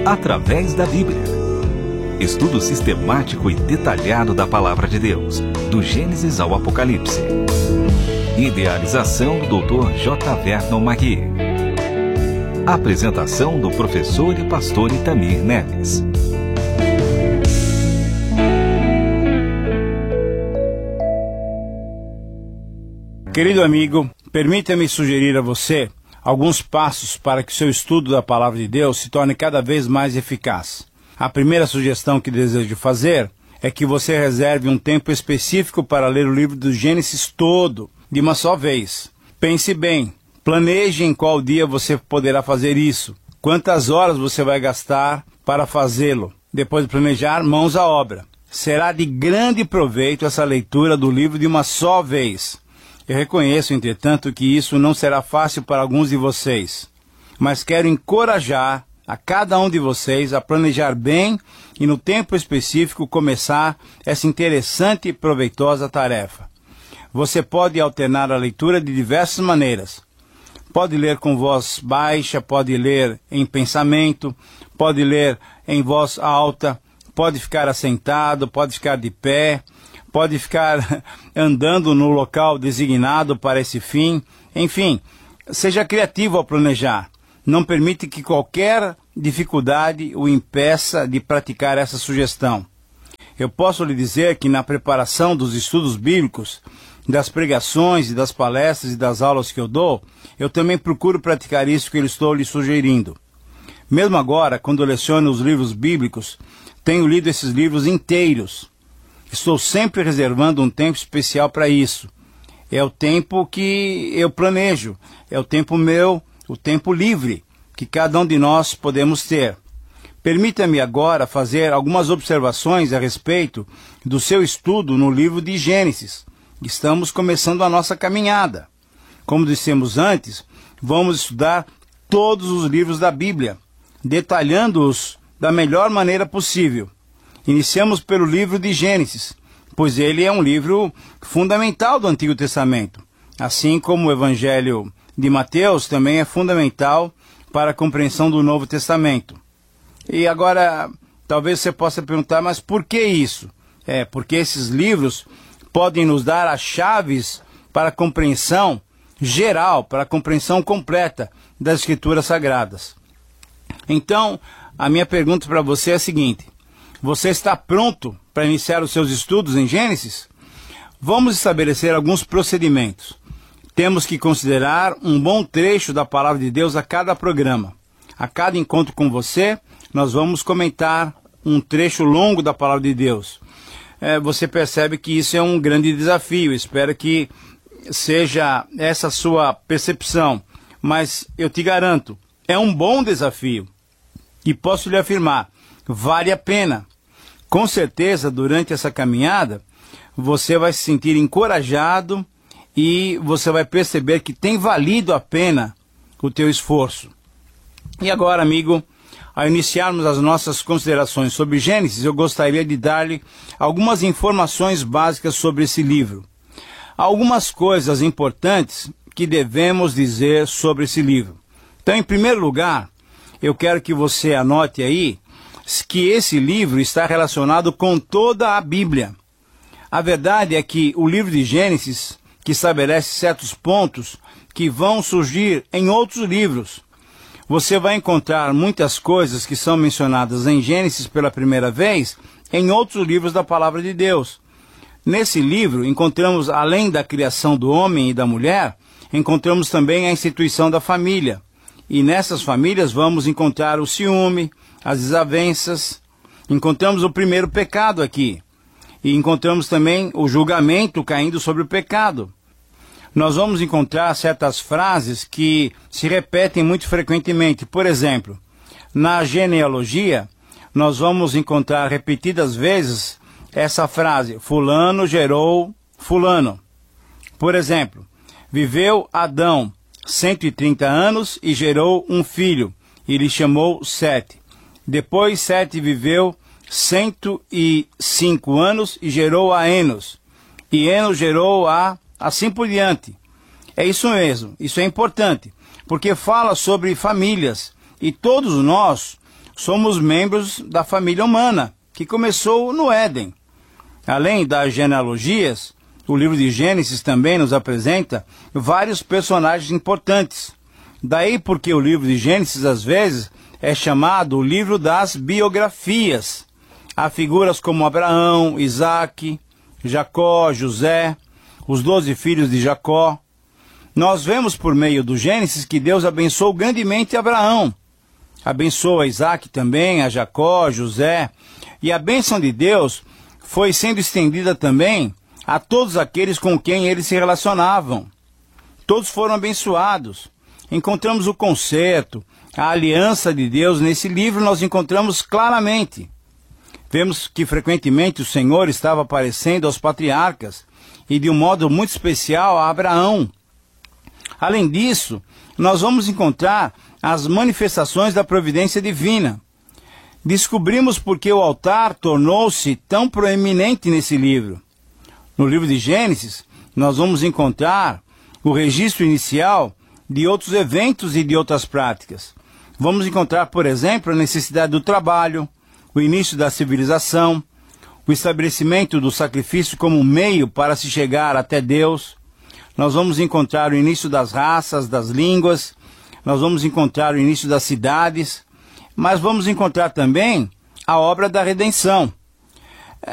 através da Bíblia. Estudo sistemático e detalhado da Palavra de Deus, do Gênesis ao Apocalipse. Idealização do Dr. J. Vernon Magui. Apresentação do professor e pastor Itamir Neves. Querido amigo, permita-me sugerir a você alguns passos para que seu estudo da Palavra de Deus se torne cada vez mais eficaz. A primeira sugestão que desejo fazer é que você reserve um tempo específico para ler o livro do Gênesis todo, de uma só vez. Pense bem, planeje em qual dia você poderá fazer isso, quantas horas você vai gastar para fazê-lo. Depois de planejar, mãos à obra. Será de grande proveito essa leitura do livro de uma só vez. Eu reconheço, entretanto, que isso não será fácil para alguns de vocês, mas quero encorajar a cada um de vocês a planejar bem e no tempo específico começar essa interessante e proveitosa tarefa. Você pode alternar a leitura de diversas maneiras. Pode ler com voz baixa, pode ler em pensamento, pode ler em voz alta, pode ficar assentado, pode ficar de pé, pode ficar andando no local designado para esse fim. Enfim, seja criativo ao planejar. Não permite que qualquer dificuldade o impeça de praticar essa sugestão. Eu posso lhe dizer que na preparação dos estudos bíblicos, das pregações e das palestras e das aulas que eu dou, eu também procuro praticar isso que eu estou lhe sugerindo. Mesmo agora, quando eu leciono os livros bíblicos, tenho lido esses livros inteiros. Estou sempre reservando um tempo especial para isso. É o tempo que eu planejo, é o tempo meu, o tempo livre que cada um de nós podemos ter. Permita-me agora fazer algumas observações a respeito do seu estudo no livro de Gênesis. Estamos começando a nossa caminhada. Como dissemos antes, vamos estudar todos os livros da Bíblia, detalhando-os da melhor maneira possível. Iniciamos pelo livro de Gênesis, pois ele é um livro fundamental do Antigo Testamento, assim como o Evangelho de Mateus também é fundamental para a compreensão do Novo Testamento. E agora, talvez você possa perguntar, mas por que isso? Porque esses livros podem nos dar as chaves para a compreensão geral, para a compreensão completa das Escrituras Sagradas. Então, a minha pergunta para você é a seguinte: você está pronto para iniciar os seus estudos em Gênesis? Vamos estabelecer alguns procedimentos. Temos que considerar um bom trecho da Palavra de Deus a cada programa. A cada encontro com você, nós vamos comentar um trecho longo da Palavra de Deus. Você percebe que isso é um grande desafio. Espero que seja essa a sua percepção. Mas eu te garanto, é um bom desafio. E posso lhe afirmar, vale a pena. Com certeza, durante essa caminhada, você vai se sentir encorajado e você vai perceber que tem valido a pena o teu esforço. E agora, amigo, ao iniciarmos as nossas considerações sobre Gênesis, eu gostaria de dar-lhe algumas informações básicas sobre esse livro. Há algumas coisas importantes que devemos dizer sobre esse livro. Então, em primeiro lugar, eu quero que você anote aí que esse livro está relacionado com toda a Bíblia. A verdade é que o livro de Gênesis, que estabelece certos pontos que vão surgir em outros livros. Você vai encontrar muitas coisas que são mencionadas em Gênesis pela primeira vez em outros livros da Palavra de Deus. Nesse livro, encontramos, além da criação do homem e da mulher, encontramos também a instituição da família. E nessas famílias vamos encontrar o ciúme, as desavenças. Encontramos o primeiro pecado aqui. E encontramos também o julgamento caindo sobre o pecado. Nós vamos encontrar certas frases que se repetem muito frequentemente. Por exemplo, na genealogia, nós vamos encontrar repetidas vezes essa frase: fulano gerou fulano. Por exemplo, viveu Adão 130 anos e gerou um filho, e lhe chamou Sete. Depois Sete viveu 105 anos e gerou a Enos. E Enos gerou a... assim por diante. É isso mesmo, isso é importante, porque fala sobre famílias. E todos nós somos membros da família humana, que começou no Éden. Além das genealogias, o livro de Gênesis também nos apresenta vários personagens importantes. Daí porque o livro de Gênesis, às vezes, é chamado o livro das biografias. Há figuras como Abraão, Isaque, Jacó, José, os 12 filhos de Jacó. Nós vemos por meio do Gênesis que Deus abençoou grandemente Abraão. Abençoa Isaque também, a Jacó, José. E a bênção de Deus foi sendo estendida também a todos aqueles com quem eles se relacionavam. Todos foram abençoados. Encontramos o concerto, a aliança de Deus nesse livro, nós encontramos claramente. Vemos que frequentemente o Senhor estava aparecendo aos patriarcas e de um modo muito especial a Abraão. Além disso, nós vamos encontrar as manifestações da providência divina. Descobrimos porque o altar tornou-se tão proeminente nesse livro. No livro de Gênesis, nós vamos encontrar o registro inicial de outros eventos e de outras práticas. Vamos encontrar, por exemplo, a necessidade do trabalho, o início da civilização, o estabelecimento do sacrifício como meio para se chegar até Deus. Nós vamos encontrar o início das raças, das línguas, nós vamos encontrar o início das cidades, mas vamos encontrar também a obra da redenção.